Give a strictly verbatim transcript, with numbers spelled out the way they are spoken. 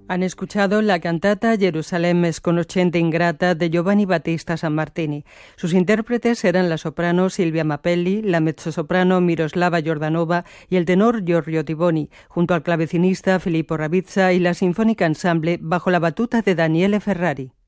Han escuchado la cantata Jerusalem sconoscente ingrata de Giovanni Battista Sammartini. Sus intérpretes eran la soprano Silvia Mapelli, la mezzosoprano Miroslava Jordanova y el tenor Giorgio Tiboni, junto al clavecinista Filippo Ravizza y la Sinfónica Ensemble bajo la batuta de Daniele Ferrari.